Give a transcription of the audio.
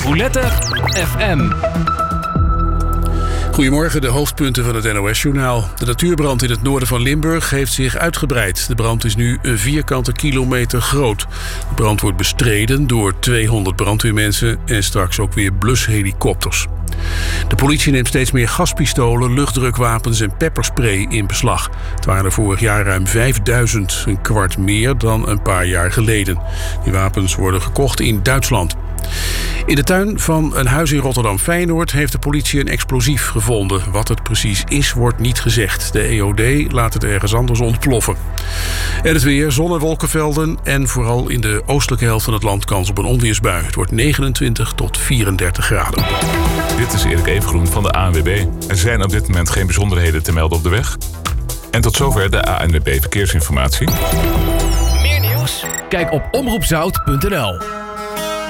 Roulette FM. Goedemorgen, de hoofdpunten van het NOS-journaal. De natuurbrand in het noorden van Limburg heeft zich uitgebreid. De brand is nu een vierkante kilometer groot. De brand wordt bestreden door 200 brandweermensen en straks ook weer blushelikopters. De politie neemt steeds meer gaspistolen, luchtdrukwapens en pepperspray in beslag. Het waren er vorig jaar ruim 5000, een kwart meer dan een paar jaar geleden. Die wapens worden gekocht in Duitsland. In de tuin van een huis in Rotterdam-Feyenoord heeft de politie een explosief gevonden. Wat het precies is, wordt niet gezegd. De EOD laat het ergens anders ontploffen. En het weer, zon en wolkenvelden en vooral in de oostelijke helft van het land kans op een onweersbui. Het wordt 29 tot 34 graden. Dit is Erik Evengroen van de ANWB. Er zijn op dit moment geen bijzonderheden te melden op de weg. En tot zover de ANWB Verkeersinformatie. Meer nieuws? Kijk op omroepzout.nl.